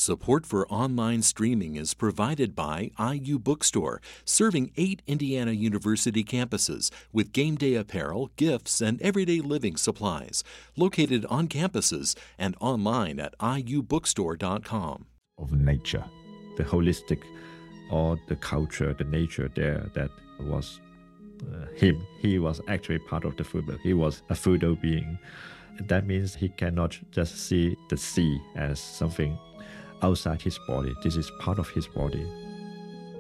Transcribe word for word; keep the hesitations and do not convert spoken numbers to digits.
Support for online streaming is provided by I U Bookstore, serving eight Indiana University campuses with game day apparel, gifts, and everyday living supplies. Located on campuses and online at I U bookstore dot com. Of nature, the holistic, or the culture, the nature there that was uh, him. He was actually part of the Fudo. He was a Fudo being. That means he cannot just see the sea as something outside his body. This is part of his body.